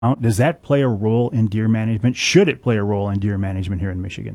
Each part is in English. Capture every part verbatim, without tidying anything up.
Does that play a role in deer management? Should it play a role in deer management here in Michigan?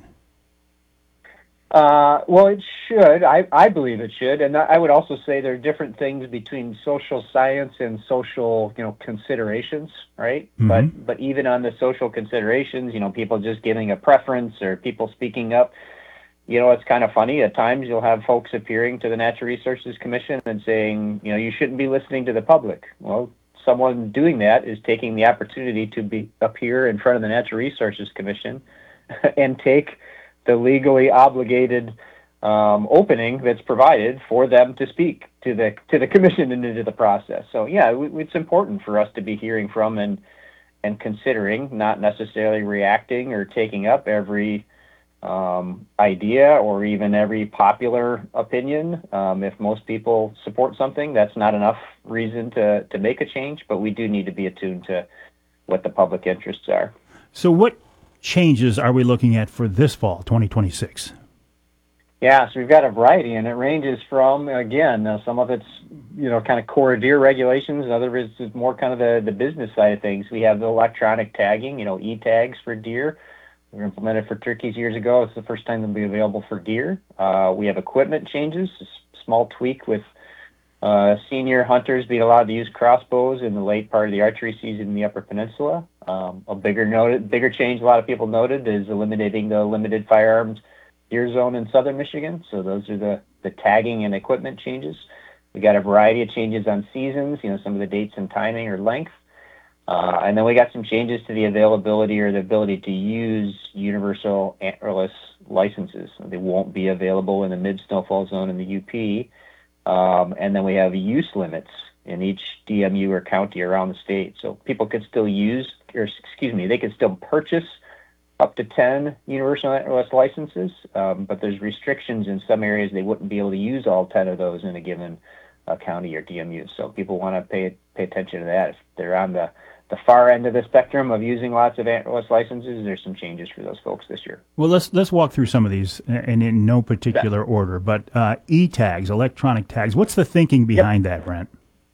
Uh, well, it should. I, I believe it should, and I would also say there are different things between social science and social, you know, considerations, right? Mm-hmm. But but even on the social considerations, you know, people just giving a preference or people speaking up, you know, it's kind of funny. At times, you'll have folks appearing to the Natural Resources Commission and saying, you know, you shouldn't be listening to the public. Well, someone doing that is taking the opportunity to be appear in front of the Natural Resources Commission and take the legally obligated um, opening that's provided for them to speak to the to the commission and into the process. So yeah, we, it's important for us to be hearing from and and considering, not necessarily reacting or taking up every um, idea or even every popular opinion. Um, if most people support something, that's not enough reason to to make a change. But we do need to be attuned to what the public interests are. So, what changes are we looking at for this fall, twenty twenty-six? Yeah, so we've got a variety, and it ranges from, again, uh, some of it's, you know, kind of core deer regulations, and other is more kind of the, the business side of things. We have the electronic tagging, you know, e-tags for deer. We were implemented for turkeys years ago. It's the first time they'll be available for deer. Uh, we have equipment changes, a small tweak with uh, senior hunters being allowed to use crossbows in the late part of the archery season in the Upper Peninsula. Um, a bigger noted, bigger change a lot of people noted is eliminating the limited firearms deer zone in southern Michigan. So those are the, the tagging and equipment changes. We got a variety of changes on seasons, you know, some of the dates and timing or length. Uh, and then we got some changes to the availability or the ability to use universal antlerless licenses. They won't be available in the mid-snowfall zone in the U P. Um, and then we have use limits in each D M U or county around the state. So people could still use, or excuse me, they could still purchase up to ten universal antlerless licenses, um, but there's restrictions in some areas. They wouldn't be able to use all ten of those in a given uh, county or D M U. So people want to pay pay attention to that. If they're on the, the far end of the spectrum of using lots of antlerless licenses, there's some changes for those folks this year. Well, let's let's walk through some of these, and in no particular Yeah. order. But uh, e-tags, electronic tags. What's the thinking behind yep. that, Brent?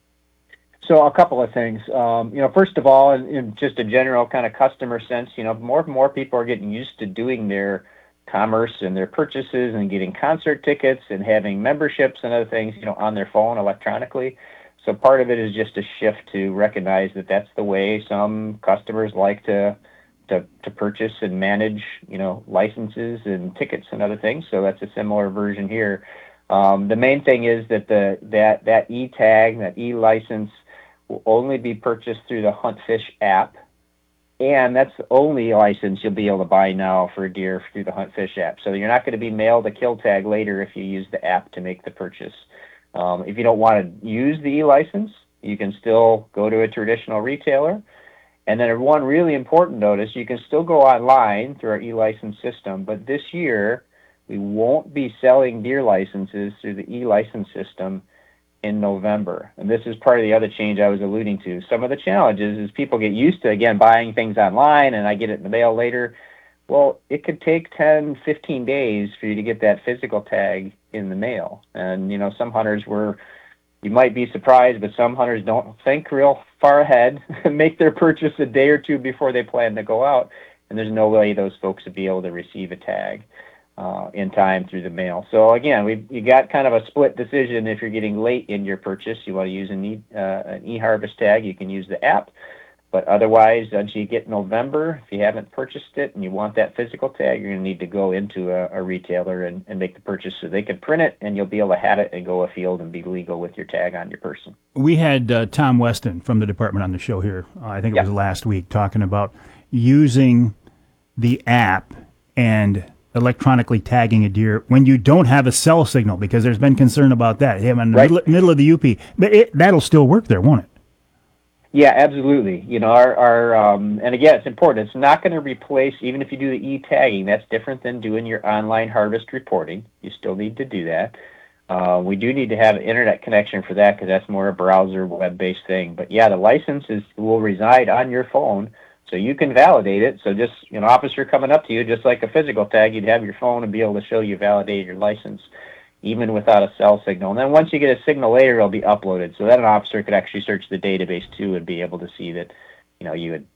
So a couple of things. Um, you know, first of all, in, in just a general kind of customer sense, you know, more and more people are getting used to doing their commerce and their purchases and getting concert tickets and having memberships and other things, you know, on their phone electronically. So part of it is just a shift to recognize that that's the way some customers like to to, to purchase and manage, you know, licenses and tickets and other things. So that's a similar version here. Um, the main thing is that the that that e-tag, that e-license, will only be purchased through the HuntFish app, and that's the only license you'll be able to buy now for deer through the HuntFish app. So you're not going to be mailed a kill tag later if you use the app to make the purchase. Um, if you don't want to use the e-license, you can still go to a traditional retailer. And then one really important notice, you can still go online through our e-license system, but this year we won't be selling deer licenses through the e-license system in November. And this is part of the other change I was alluding to. Some of the challenges is people get used to, again, buying things online and I get it in the mail later. Well, it could take ten, fifteen days for you to get that physical tag in the mail. And, you know, some hunters were, you might be surprised, but some hunters don't think real far ahead and make their purchase a day or two before they plan to go out. And there's no way those folks would be able to receive a tag Uh, in time through the mail. So again, we you got kind of a split decision. If you're getting late in your purchase, you want to use an e uh, an e-harvest tag, you can use the app. But otherwise, once you get November, if you haven't purchased it and you want that physical tag, you're going to need to go into a, a retailer and, and make the purchase so they can print it, and you'll be able to have it and go afield and be legal with your tag on your person. We had uh, Tom Weston from the department on the show here. Uh, I think it Yeah. was last week, talking about using the app and electronically tagging a deer when you don't have a cell signal, because there's been concern about that. Yeah, in the Right. middle, middle of the U P, but it, that'll still work there, won't it? Yeah, absolutely. You know, our, our um, and again, it's important. It's not going to replace, even if you do the e-tagging, that's different than doing your online harvest reporting. You still need to do that. Uh, we do need to have an internet connection for that because that's more a browser web-based thing. But yeah, the license is, will reside on your phone, so you can validate it. So just, you know, officer coming up to you, just like a physical tag, you'd have your phone and be able to show you validated your license, even without a cell signal. And then once you get a signal later, it'll be uploaded. So then an officer could actually search the database too and be able to see that, you know, you had